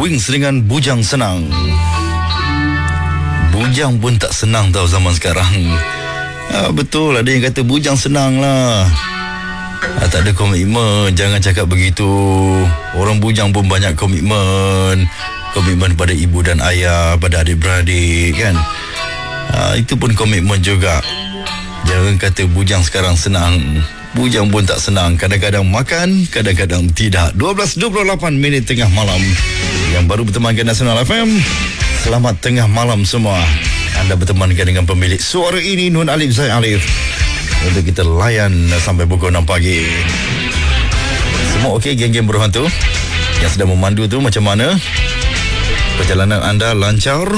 Wings dengan Bujang Senang. Bujang pun tak senang tau zaman sekarang. Betul, ada yang kata bujang senang lah. Tak ada komitmen. Jangan cakap begitu. Orang bujang pun banyak komitmen. Komitmen pada ibu dan ayah, pada adik-beradik kan. Itu pun komitmen juga. Jangan kata bujang sekarang senang. Bujang pun tak senang. Kadang-kadang makan, kadang-kadang tidak. 12.28 minit tengah malam. Yang baru bertemankan Nasional FM, selamat tengah malam semua. Anda bertemankan dengan pemilik suara ini, Nun Alif Zaid Alif, untuk kita layan sampai pukul 6 pagi. Semua okey, geng-geng berhantu yang sedang memandu tu macam mana? Perjalanan anda lancar?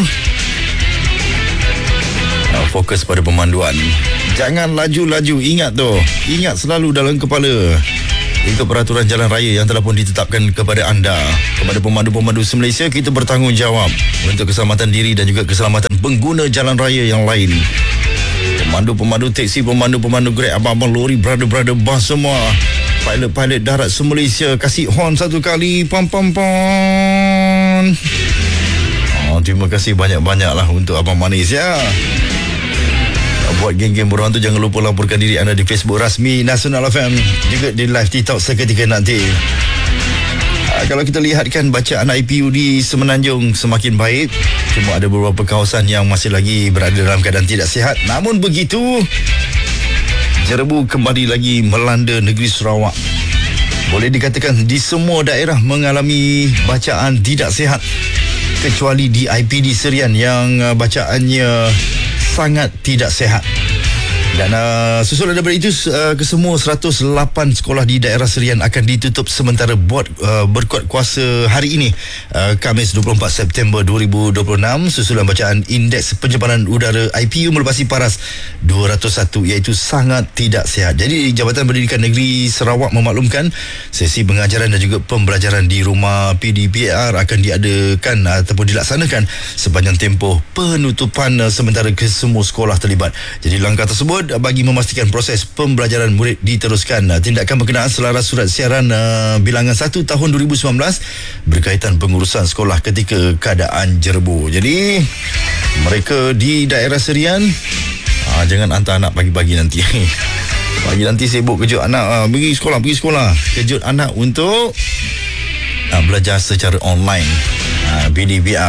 Fokus pada pemanduan. Jangan laju-laju. Ingat tu. Ingat selalu dalam kepala. Itu peraturan jalan raya yang telah pun ditetapkan kepada anda. Kepada pemandu-pemandu se-Malaysia, kita bertanggungjawab untuk keselamatan diri dan juga keselamatan pengguna jalan raya yang lain. Pemandu-pemandu teksi, pemandu-pemandu Grab, abang-abang lori, brother-brother bas semua, pilot-pilot darat se-Malaysia, kasih horn satu kali. Pam-pam-pam. Terima kasih banyak-banyak lah untuk abang manis ya. Buat geng-geng berhantu, jangan lupa laporkan diri anda di Facebook rasmi Nasional FM, juga di live TikTok seketika nanti. Kalau kita lihatkan bacaan IPU di Semenanjung semakin baik. Cuma ada beberapa kawasan yang masih lagi berada dalam keadaan tidak sihat. Namun begitu, jerebu kembali lagi melanda negeri Sarawak. Boleh dikatakan di semua daerah mengalami bacaan tidak sihat, kecuali di IPD Serian yang bacaannya sangat tidak sihat. Dan susul daripada itu, kesemua 108 sekolah di daerah Serian akan ditutup sementara buat berkuat kuasa hari ini, Khamis 24 September 2026, susulan bacaan Indeks Pencemaran Udara IPU melepasi paras 201, iaitu sangat tidak sihat. Jadi Jabatan Pendidikan Negeri Sarawak memaklumkan sesi pengajaran dan juga pembelajaran di rumah PDPR akan diadakan ataupun dilaksanakan sepanjang tempoh penutupan sementara ke semua sekolah terlibat. Jadi langkah tersebut bagi memastikan proses pembelajaran murid diteruskan. Tindakan berkenaan selaras surat siaran bilangan 1 tahun 2019 berkaitan pengurusan sekolah ketika keadaan jerebu. Jadi mereka di daerah Serian, jangan hantar anak pagi-pagi nanti. Pagi nanti sibuk kejut anak, pergi sekolah. Kejut anak untuk belajar secara online, PDPR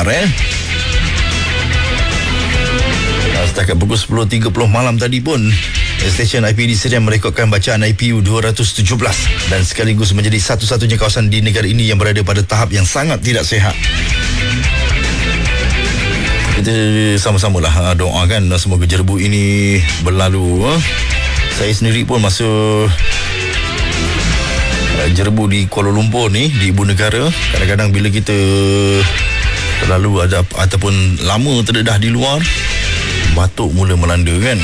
Setakat pukul 10.30 malam tadi pun, stesen IPD Serian merekodkan bacaan IPU 217 dan sekaligus menjadi satu-satunya kawasan di negara ini yang berada pada tahap yang sangat tidak sihat. Kita sama-samalah doakan semoga jerebu ini berlalu. Saya sendiri pun masa jerebu di Kuala Lumpur ni, di ibu negara, kadang-kadang bila kita terlalu ada ataupun lama terdedah di luar, batuk mula melanda kan.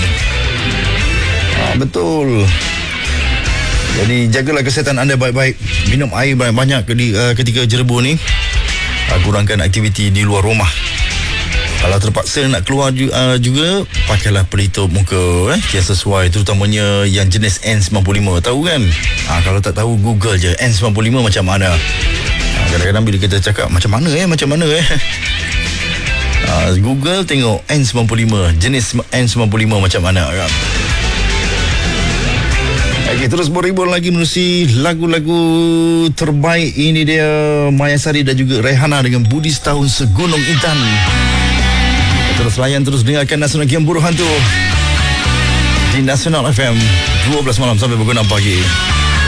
Betul. Jadi jagalah kesihatan anda baik-baik. Minum air banyak-banyak ketika jerebu ni. Kurangkan aktiviti di luar rumah. Kalau terpaksa nak keluar juga, pakailah pelitup muka yang sesuai, terutamanya yang jenis N95. Tahu kan? Kalau tak tahu, Google je N95 macam mana. Kadang-kadang bila kita cakap macam mana Google tengok N95, jenis N95 macam mana kan. Okay, terus berhibur lagi menerusi lagu-lagu terbaik. Ini dia Mayasari dan juga Rehana dengan Budi Setahun Segunung Intan. Terus layan, terus dengarkan Nasional Game Buruh Hantu di Nasional FM 12 malam sampai pukul 6 pagi.